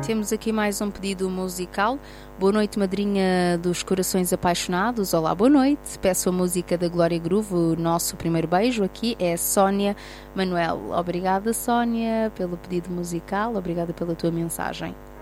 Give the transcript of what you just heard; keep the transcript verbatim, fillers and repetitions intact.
Temos aqui mais um pedido musical. Boa noite, madrinha dos corações apaixonados. Olá, boa noite. Peço a música da Glória Groove, o nosso primeiro beijo. Aqui é Sónia Manuel. Obrigada, Sónia, pelo pedido musical. Obrigada pela tua mensagem.